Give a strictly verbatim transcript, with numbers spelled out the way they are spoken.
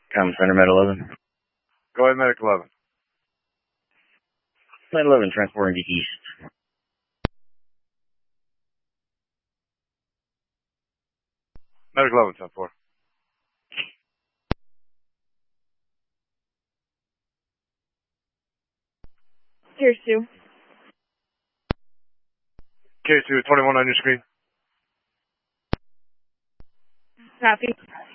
Common Center, Med eleven. Go ahead, Medic eleven. Med eleven, transporting to East. Medic eleven, ten four. Here's two. K two, twenty-one on your screen. Copy.